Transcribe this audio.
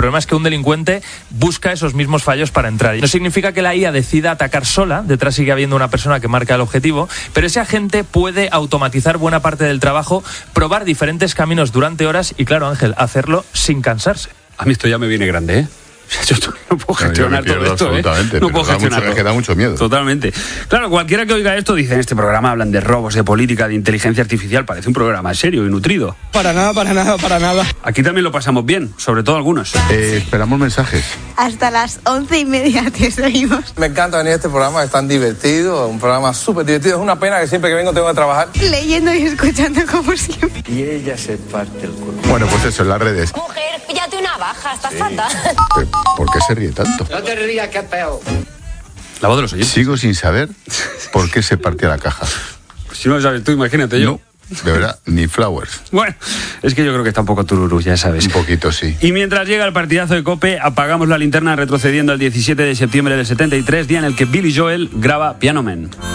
problema es que un delincuente busca esos mismos fallos para entrar. No significa que la IA decida atacar sola, detrás sigue habiendo una persona que marca el objetivo, pero ese agente puede automatizar buena parte del trabajo, probar diferentes caminos durante horas y, claro, Ángel, hacerlo sin cansarse. A mí esto ya me viene grande, ¿eh? Yo no puedo gestionar todo esto, no puedo gestionar todo. Es que da mucho miedo. Totalmente. Claro, cualquiera que oiga esto dice, en este programa hablan de robos, de política, de inteligencia artificial, parece un programa serio y nutrido. Para nada. Aquí también lo pasamos bien, sobre todo algunos. Esperamos mensajes. Hasta las 11:30 te seguimos. Me encanta venir a este programa, es tan divertido, un programa súper divertido. Es una pena que siempre que vengo tengo que trabajar. Leyendo y escuchando como siempre. Y ella se parte el cuerpo. Bueno, pues eso, en las redes. Mujer, píllate una baja, estás fatal. ¿Por qué se ríe tanto? No te rías, que es peor. La voz de los oyentes. Sigo sin saber por qué se partía la caja. Pues si no lo sabes tú, imagínate yo. No, de verdad, ni flowers. Bueno, es que yo creo que está un poco tururú, ya sabes. Un poquito, sí. Y mientras llega el partidazo de COPE, apagamos la linterna retrocediendo al 17 de septiembre del 73, día en el que Billy Joel graba Piano Man.